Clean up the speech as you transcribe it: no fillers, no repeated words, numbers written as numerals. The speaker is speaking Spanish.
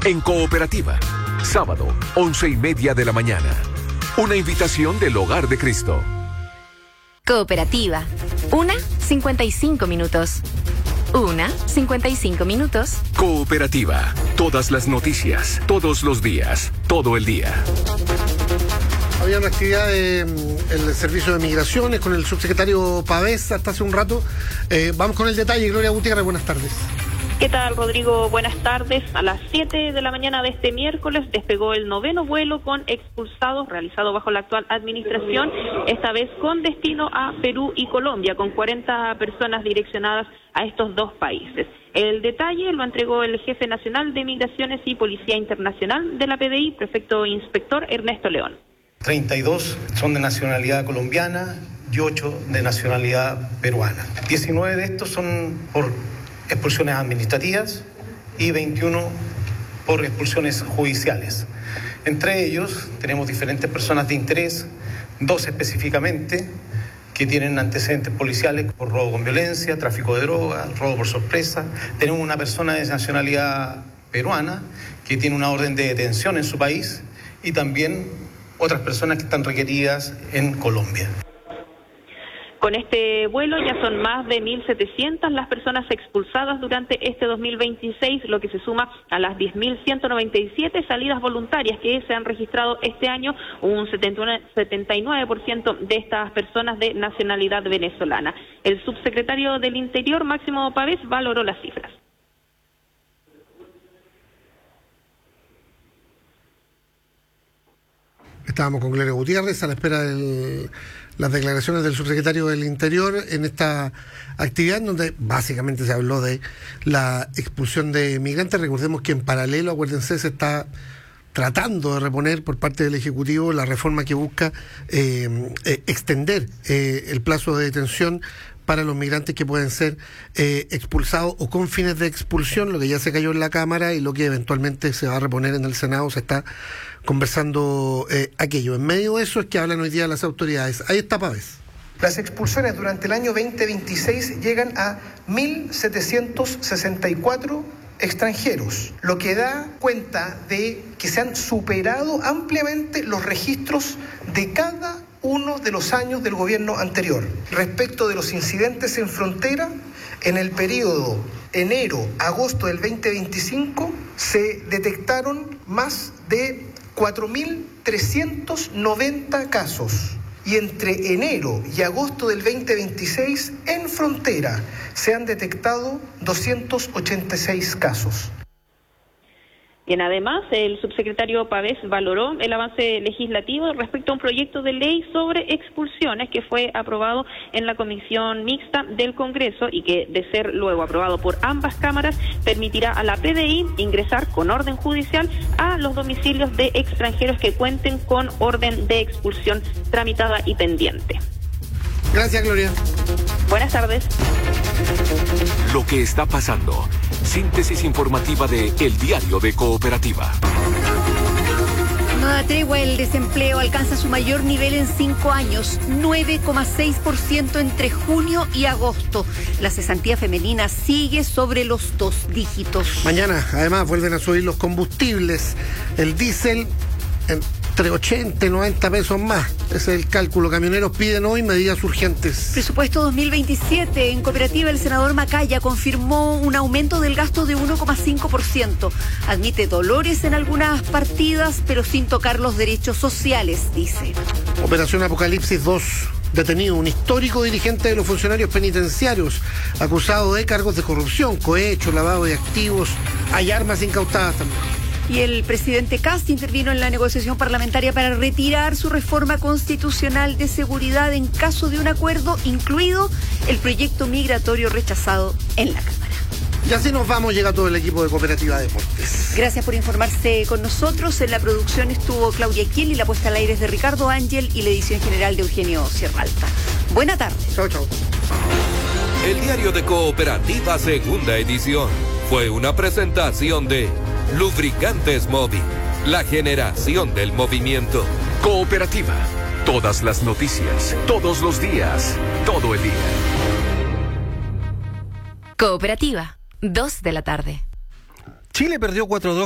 En Cooperativa, sábado, 11:30 de la mañana. Una invitación del Hogar de Cristo. Cooperativa. 1:55 minutos. 1:55 minutos. Cooperativa. Todas las noticias, todos los días, todo el día. Había una actividad del Servicio de Migraciones con el subsecretario Pavés hasta hace un rato. Vamos con el detalle. Gloria Gutiérrez, buenas tardes. ¿Qué tal, Rodrigo? Buenas tardes. A las 7 de la mañana de este miércoles despegó el 9º vuelo con expulsados realizado bajo la actual administración, esta vez con destino a Perú y Colombia, con 40 personas direccionadas a estos dos países. El detalle lo entregó el jefe nacional de Migraciones y Policía Internacional de la PDI, prefecto inspector Ernesto León. 32 son de nacionalidad colombiana y 8 de nacionalidad peruana. 19 de estos son por expulsiones administrativas y 21 por expulsiones judiciales. Entre ellos tenemos diferentes personas de interés, 2 específicamente que tienen antecedentes policiales por robo con violencia, tráfico de drogas, robo por sorpresa. Tenemos una persona de nacionalidad peruana que tiene una orden de detención en su país y también otras personas que están requeridas en Colombia. Con este vuelo ya son más de 1.700 las personas expulsadas durante este 2026, lo que se suma a las 10.197 salidas voluntarias que se han registrado este año, un 79% de estas personas de nacionalidad venezolana. El subsecretario del Interior, Máximo Pavés, valoró las cifras. Estábamos con Gloria Gutiérrez a la espera de las declaraciones del subsecretario del Interior en esta actividad donde básicamente se habló de la expulsión de migrantes. Recordemos que en paralelo, acuérdense, se está tratando de reponer por parte del Ejecutivo la reforma que busca extender el plazo de detención para los migrantes que pueden ser expulsados o con fines de expulsión, lo que ya se cayó en la Cámara y lo que eventualmente se va a reponer en el Senado. Se está conversando aquello. En medio de eso es que hablan hoy día las autoridades. Ahí está Pavés. Las expulsiones durante el año 2026 llegan a 1.764 extranjeros, lo que da cuenta de que se han superado ampliamente los registros de cada uno de los años del gobierno anterior. Respecto de los incidentes en frontera, en el periodo enero-agosto del 2025 se detectaron más de 4.390 casos. Y entre enero y agosto del 2026, en frontera, se han detectado 286 casos. Bien, además, el subsecretario Pavés valoró el avance legislativo respecto a un proyecto de ley sobre expulsiones que fue aprobado en la Comisión Mixta del Congreso y que, de ser luego aprobado por ambas cámaras, permitirá a la PDI ingresar con orden judicial a los domicilios de extranjeros que cuenten con orden de expulsión tramitada y pendiente. Gracias, Gloria. Buenas tardes. Lo que está pasando. Síntesis informativa de El Diario de Cooperativa. No da tregua, el desempleo alcanza su mayor nivel en 5 años, 9,6% entre junio y agosto. La cesantía femenina sigue sobre los 2 dígitos. Mañana, además, vuelven a subir los combustibles. El diésel entre 80 y 90 pesos más. Ese es el cálculo. Camioneros piden hoy medidas urgentes. Presupuesto 2027. En Cooperativa, el senador Macaya confirmó un aumento del gasto de 1,5%. Admite dolores en algunas partidas, pero sin tocar los derechos sociales, dice. Operación Apocalipsis 2. Detenido un histórico dirigente de los funcionarios penitenciarios, acusado de cargos de corrupción, cohecho, lavado de activos. Hay armas incautadas también. Y el presidente Kast intervino en la negociación parlamentaria para retirar su reforma constitucional de seguridad en caso de un acuerdo, incluido el proyecto migratorio rechazado en la Cámara. Y así nos vamos, llega todo el equipo de Cooperativa Deportes. Gracias por informarse con nosotros. En la producción estuvo Claudia Kiel y la puesta al aire es de Ricardo Ángel y la edición general de Eugenio Sierralta. Buena tarde. Chao, chao. El Diario de Cooperativa, segunda edición. Fue una presentación de Lubricantes Móvil, la generación del movimiento. Cooperativa. Todas las noticias, todos los días, todo el día. Cooperativa, 2 de la tarde. Chile perdió 4-2